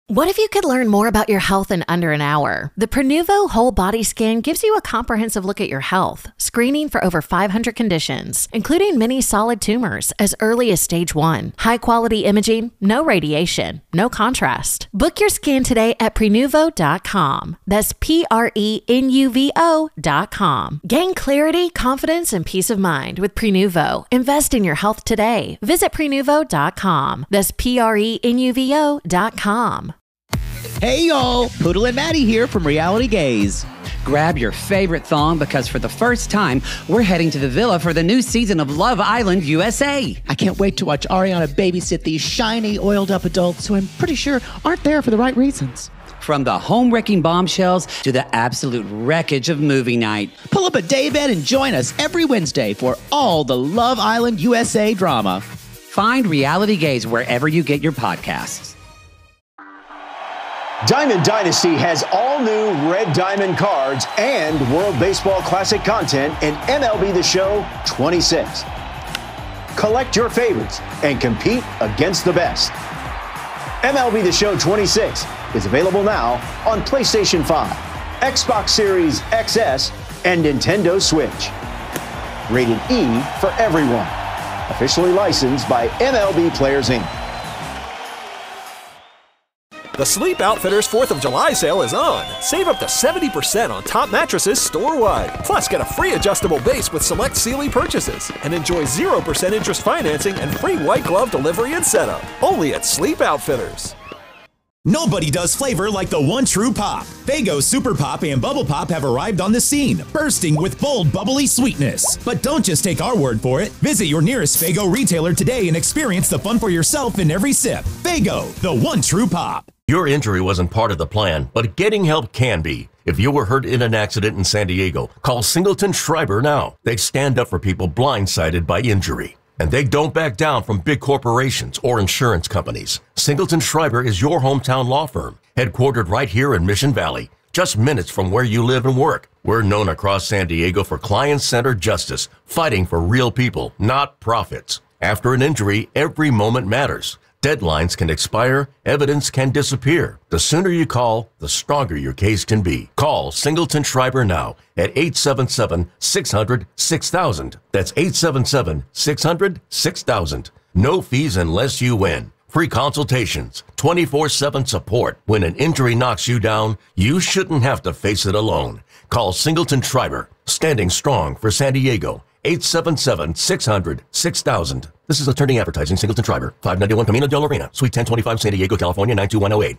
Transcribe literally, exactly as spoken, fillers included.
What if you could learn more about your health in under an hour? The Prenuvo Whole Body Scan gives you a comprehensive look at your health, screening for over five hundred conditions, including many solid tumors as early as stage one. High-quality imaging, no radiation, no contrast. Book your scan today at Prenuvo dot com. That's P R E N U V O dot com. Gain clarity, confidence, and peace of mind with Prenuvo. Invest in your health today. Visit Prenuvo dot com. That's P R E N U V O dot com. Hey y'all, Poodle and Maddie here from Reality Gaze. Grab your favorite thong because for the first time, we're heading to the villa for the new season of Love Island U S A. I can't wait to watch Ariana babysit these shiny, oiled-up adults who I'm pretty sure aren't there for the right reasons. From the home-wrecking bombshells to the absolute wreckage of movie night. Pull up a daybed and join us every Wednesday for all the Love Island U S A drama. Find Reality Gaze wherever you get your podcasts. Diamond Dynasty has all new Red Diamond cards and World Baseball Classic content in M L B The Show twenty-six. Collect your favorites and compete against the best. M L B The Show twenty-six is available now on PlayStation five, Xbox Series X S, and Nintendo Switch. Rated E for everyone. Officially licensed by M L B Players Incorporated. The Sleep Outfitters fourth of July sale is on. Save up to seventy percent on top mattresses store-wide. Plus, get a free adjustable base with select Sealy purchases. And enjoy zero percent interest financing and free white glove delivery and setup. Only at Sleep Outfitters. Nobody does flavor like the one true pop. Faygo Super Pop and Bubble Pop have arrived on the scene, bursting with bold, bubbly sweetness. But don't just take our word for it. Visit your nearest Faygo retailer today and experience the fun for yourself in every sip. Faygo, the one true pop. Your injury wasn't part of the plan, but getting help can be. If you were hurt in an accident in San Diego, call Singleton Schreiber now. They stand up for people blindsided by injury. And they don't back down from big corporations or insurance companies. Singleton Schreiber is your hometown law firm, headquartered right here in Mission Valley, just minutes from where you live and work. We're known across San Diego for client-centered justice, fighting for real people, not profits. After an injury, every moment matters. Deadlines can expire, evidence can disappear. The sooner you call, the stronger your case can be. Call Singleton Schreiber now at eight seven seven, six hundred, six thousand. That's eight seven seven, six hundred, six thousand. No fees unless you win. Free consultations, twenty-four seven support. When an injury knocks you down, you shouldn't have to face it alone. Call Singleton Schreiber, standing strong for San Diego. eight seven seven, six hundred, six thousand. This is attorney advertising, Singleton Schreiber, five ninety-one Camino del Arena, Suite ten twenty-five, San Diego, California, nine two one oh eight.